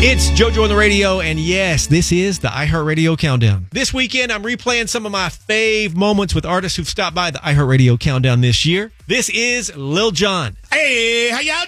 It's JoJo on the radio, and yes, this is the iHeartRadio Countdown. This weekend, I'm replaying some of my fave moments with artists who've stopped by the iHeartRadio Countdown this year. This is Lil Jon. Hey, how y'all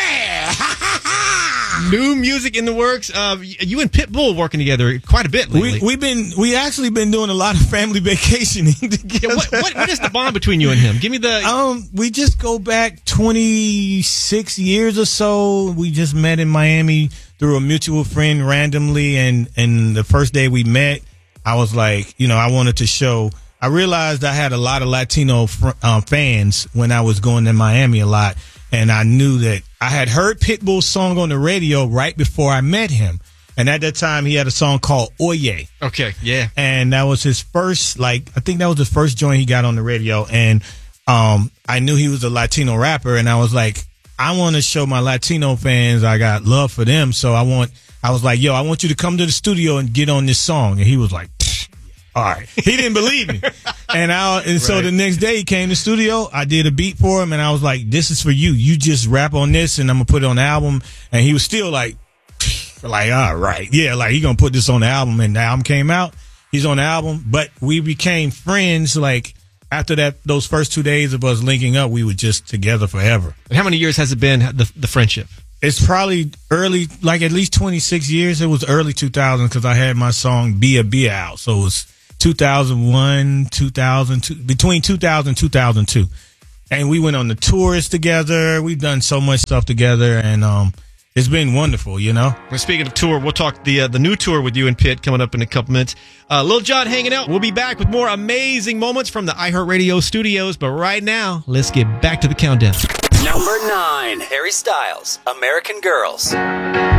doing? New music in the works. You and Pitbull working together quite a bit lately. We actually been doing a lot of family vacationing together. Yeah, what is the bond between you and him? Give me the. We just go back 26 years or so. We just met in Miami through a mutual friend randomly, and the first day we met, I was like, I wanted to show. I realized I had a lot of Latino fans when I was going to Miami a lot, and I knew that I had heard Pitbull's song on the radio right before I met him. And at that time, he had a song called Oye. Okay, yeah. And that was his first, I think that was the first joint he got on the radio. And I knew he was a Latino rapper, and I was like, I want to show my Latino fans I got love for them. So I was like, yo, I want you to come to the studio and get on this song. And he was like, all right. He didn't believe me. So the next day he came to the studio. I did a beat for him, and I was like, this is for you. You just rap on this, and I'm going to put it on the album. And he was still like, all right. Yeah, he going to put this on the album. And the album came out. He's on the album. But we became friends, after those first 2 days of us linking up, we were just together forever. And how many years has it been, the friendship? It's probably early, at least 26 years. It was early 2000 because I had my song Bia Bia out. So it was 2001, 2002, between 2000 and 2002. And we went on the tours together. We've done so much stuff together, and it's been wonderful, Well, speaking of tour, we'll talk the new tour with you and Pitt coming up in a couple minutes. Lil Jon hanging out. We'll be back with more amazing moments from the iHeartRadio studios. But right now, let's get back to the countdown. Number 9, Harry Styles, American Girls.